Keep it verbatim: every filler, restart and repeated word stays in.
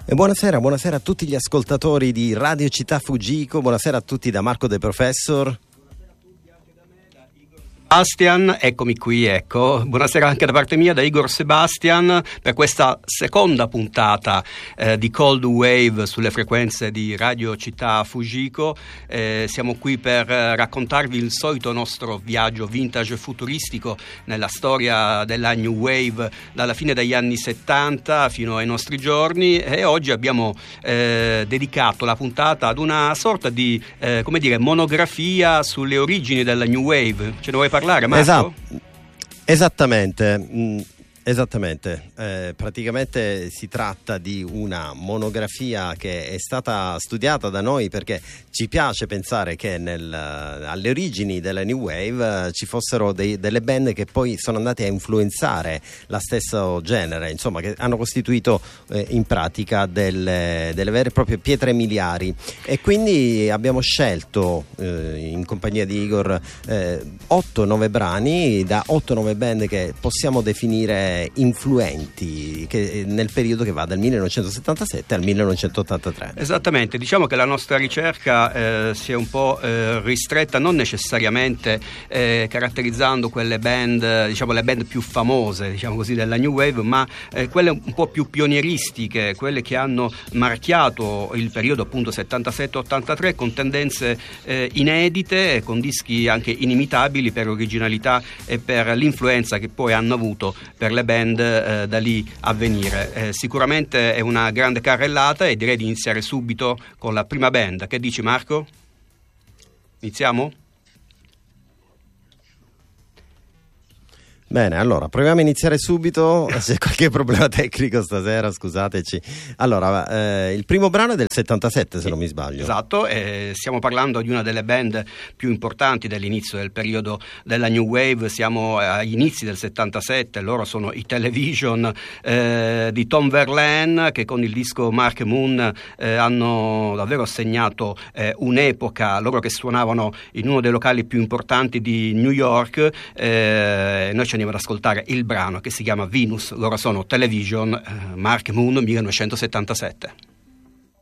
E buonasera, buonasera a tutti gli ascoltatori di Radio Città Fujiko, buonasera a tutti da Marco De Professor. Sebastian, eccomi qui, ecco. Buonasera anche da parte mia, da Igor Sebastian, per questa seconda puntata eh, di Cold Wave sulle frequenze di Radio Città Fujiko. Eh, siamo qui per eh, raccontarvi il solito nostro viaggio vintage futuristico nella storia della New Wave dalla fine degli anni settanta fino ai nostri giorni, e oggi abbiamo eh, dedicato la puntata ad una sorta di, eh, come dire, monografia sulle origini della New Wave. Ce ne vuoi parlare? Marco? Esatto, esattamente, mm, esattamente. Eh, praticamente si tratta di una monografia che è stata studiata da noi perché ci piace pensare che nel, alle origini della New Wave eh, ci fossero dei, delle band che poi sono andate a influenzare la stessa genere, insomma, che hanno costituito eh, in pratica delle, delle vere e proprie pietre miliari, e quindi abbiamo scelto eh, in compagnia di Igor eh, otto nove brani da otto nove band che possiamo definire influenti, che nel periodo che va dal millenovecentosettantasette al millenovecentottantatré. Esattamente, diciamo che la nostra ricerca eh, si è un po' eh, ristretta, non necessariamente eh, caratterizzando quelle band, diciamo le band più famose, diciamo così, della New Wave, ma eh, quelle un po' più pionieristiche, quelle che hanno marchiato il periodo appunto settantasette ottantatré con tendenze eh, inedite, con dischi anche inimitabili per originalità e per l'influenza che poi hanno avuto per le band eh, da lì a venire. Eh, sicuramente è una grande carrellata e direi di iniziare subito con la prima band. Che dici, Marco? Iniziamo? Bene, allora proviamo a iniziare subito. C'è qualche problema tecnico stasera, scusateci. Allora, eh, il primo brano è del settantasette, se non mi sbaglio. Esatto, eh, stiamo parlando di una delle band più importanti dell'inizio del periodo della New Wave. Siamo agli inizi del settantasette, loro sono i Television eh, di Tom Verlaine, che con il disco Mark Moon eh, hanno davvero segnato eh, un'epoca, loro che suonavano in uno dei locali più importanti di New York. eh, noi ci andiamo ad ascoltare il brano che si chiama Venus. Loro sono Television, eh, Mark Moon millenovecentosettantasette.